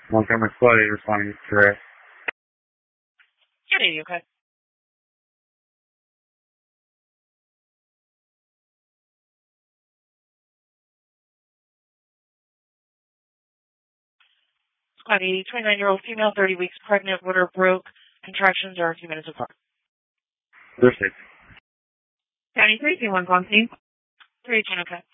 Montgomery Squad 8 responding to arrest. Good, okay. Squad 80, 29-year-old female, 30 weeks pregnant, water broke, contractions are a few minutes apart. They're safe. County 3, 1 on scene. 3, okay.